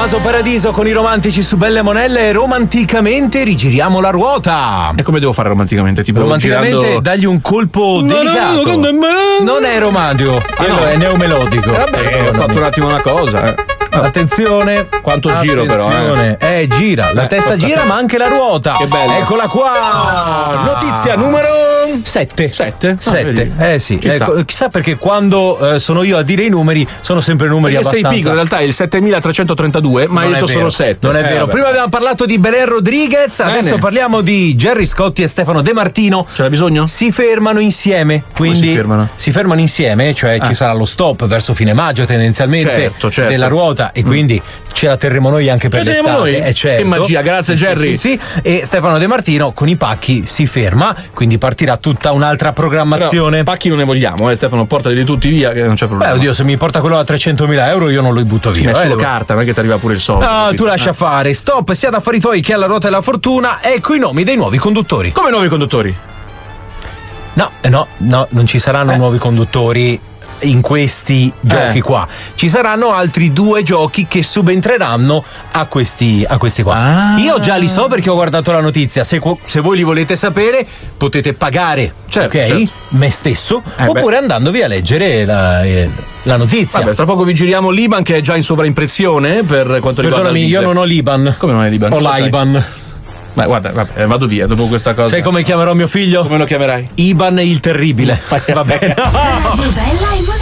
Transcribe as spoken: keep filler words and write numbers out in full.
Tommaso Paradiso con i romantici su Belle Monelle. Romanticamente rigiriamo la ruota. E come devo fare romanticamente? Tipo romanticamente girando... dagli un colpo no, delicato. No, no, no, no. Non è romantico, quello ah, no. è neomelodico. Eh, vabbè, ho fatto un attimo una cosa. Eh. Attenzione. Quanto Attenzione. giro però, eh. Eh, gira, la Eh, testa gira, ma anche la ruota. Che bello. Eccola qua. Notizia numero sette. Sette? Sette. Ah, eh sì. Chissà. Ecco, chissà perché quando eh, sono io a dire i numeri sono sempre numeri Perché abbastanza. sei piccolo, in realtà è il settemilatrecentotrentadue, ma hai detto solo sette. Non è eh, vero. vabbè. Prima abbiamo parlato di Belen Rodriguez, Bene. adesso parliamo di Gerry Scotti e Stefano De Martino. Ce l'ha bisogno? Si fermano insieme. Quindi si fermano? si fermano insieme, cioè Ah. ci sarà lo stop verso fine maggio tendenzialmente Certo, certo. della ruota e quindi mm. ce la terremo noi anche per Ce la teniamo l'estate. noi? Eh, certo. Che magia, grazie, Gerry. Sì, sì, sì. E Stefano De Martino con i pacchi si ferma, quindi partirà tutta un'altra programmazione. Però, pacchi non ne vogliamo, eh Stefano, portali tutti via che non c'è problema. Beh, oddio, se mi porta quello a trecentomila euro io non lo butto Sì, via. è solo eh, carta, non è che ti arriva pure il soldo. No, capito? tu lascia Eh. fare. Stop, sia da affari tuoi che alla ruota della fortuna. Ecco i nomi dei nuovi conduttori. Come nuovi conduttori? No, eh, no, no, non ci saranno Eh. nuovi conduttori in questi giochi Eh. qua. Ci saranno altri due giochi che subentreranno a questi, a questi qua. Ah. Io già li so perché ho guardato la notizia. Se, se voi li volete sapere, potete pagare, Certo, ok? certo. Me stesso, Eh, oppure beh. andandovi a leggere la, eh, la notizia. Vabbè, tra poco vi giriamo l'Iban che è già in sovraimpressione per quanto riguarda Perdonami, il io Visa. non ho l'Iban. Come non hai l'Iban? Ho Cosa c'hai? l'Iban. Ma guarda, vabbè, vado via dopo questa cosa. Sai come chiamerò mio figlio? Come lo chiamerai? Iban il terribile. Va bene. Radio Bella